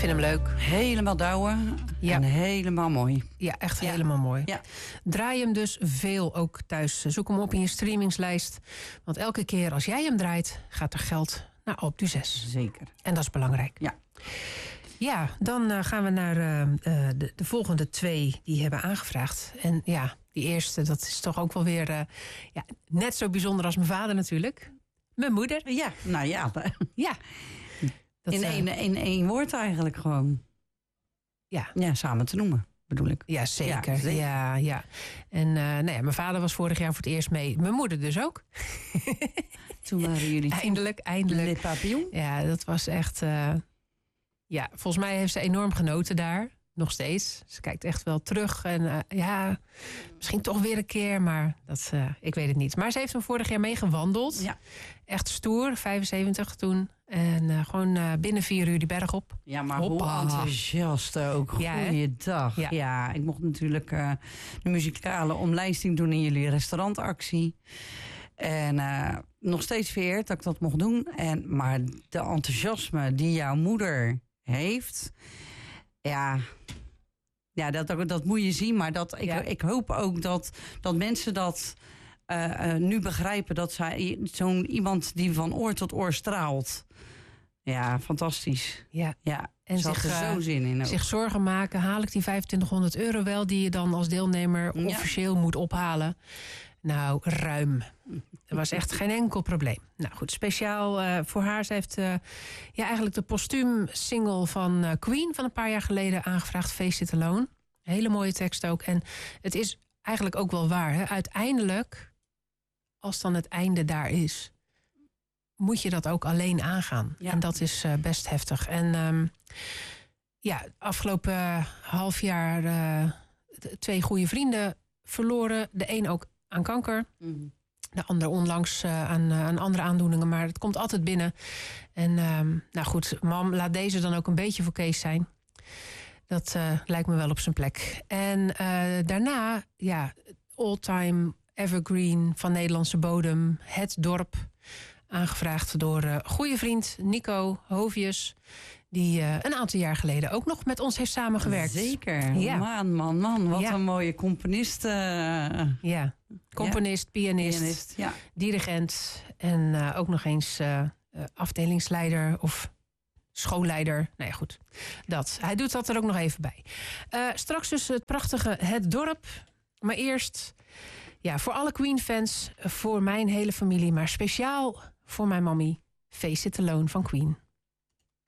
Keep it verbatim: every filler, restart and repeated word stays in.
vind hem leuk. Helemaal douwen Ja. en helemaal mooi. Ja, echt Ja. helemaal mooi. Ja. Draai hem dus veel ook thuis. Zoek hem op in je streamingslijst. Want elke keer als jij hem draait, gaat er geld naar Alpe d'Huez. Zeker. En dat is belangrijk. Ja. Ja, dan uh, gaan we naar uh, uh, de, de volgende twee die hebben aangevraagd. En ja, die eerste, dat is toch ook wel weer uh, ja, net zo bijzonder als mijn vader natuurlijk. Mijn moeder. Ja, nou ja. Ja. Dat, in, uh, één, in één woord eigenlijk gewoon. Ja. Ja, samen te noemen, bedoel ik. Ja, zeker. Ja, zeker. Ja, ja. En uh, nou ja, mijn vader was vorig jaar voor het eerst mee. Mijn moeder dus ook. Toen waren jullie Eindelijk, eindelijk. Le Papillon. Ja, dat was echt... Uh, ja, volgens mij heeft ze enorm genoten daar. Nog steeds. Ze kijkt echt wel terug. En uh, ja, misschien toch weer een keer. Maar dat, uh, ik weet het niet. Maar ze heeft hem vorig jaar mee gewandeld. Ja. Echt stoer, vijfenzeventig toen. En uh, gewoon uh, binnen vier uur die berg op. Ja, maar Hoppa. hoe enthousiast ook. Ja, hè? Goeiedag. Ja. ja, ik mocht natuurlijk uh, de muzikale omlijsting doen in jullie restaurantactie. En uh, nog steeds vereerd dat ik dat mocht doen. En, maar de enthousiasme die jouw moeder heeft... Ja, ja dat, dat moet je zien. Maar dat, ik, Ja. ik hoop ook dat, dat mensen dat uh, uh, nu begrijpen. Dat zij zo'n iemand die van oor tot oor straalt. Ja, fantastisch. Ja. Ja, En ze had zich, er zo uh, zin in. Ook. zich zorgen maken. Haal ik die vijfentwintighonderd euro wel... die je dan als deelnemer Ja. officieel moet ophalen? Nou, ruim. Er was echt geen enkel probleem. Nou goed, speciaal uh, voor haar. Ze heeft uh, ja, eigenlijk de postuum single van uh, Queen... van een paar jaar geleden aangevraagd. Face It Alone. Hele mooie tekst ook. En het is eigenlijk ook wel waar. Hè? Uiteindelijk, als dan het einde daar is... moet je dat ook alleen aangaan. Ja. En dat is uh, best heftig. En um, ja, afgelopen uh, half jaar... Uh, twee goede vrienden verloren. De een ook aan kanker. Mm. De ander onlangs uh, aan, uh, aan andere aandoeningen. Maar het komt altijd binnen. En um, nou goed, mam, laat deze dan ook een beetje voor Kees zijn. Dat uh, lijkt me wel op zijn plek. En uh, daarna, ja, all-time evergreen van Nederlandse bodem. Het dorp. Aangevraagd door uh, goede vriend Nico Hovius. Die uh, een aantal jaar geleden ook nog met ons heeft samengewerkt. Zeker. Ja. Man, man, man. Wat Ja. een mooie componist. Uh, Ja, componist, pianist, pianist. Ja. dirigent en uh, ook nog eens uh, uh, afdelingsleider of schoolleider. Nou ja, goed. Dat. Hij doet dat er ook nog even bij. Uh, straks dus het prachtige Het Dorp. Maar eerst, ja, voor alle Queen-fans, voor mijn hele familie, maar speciaal voor mijn mammy, Face It Alone van Queen.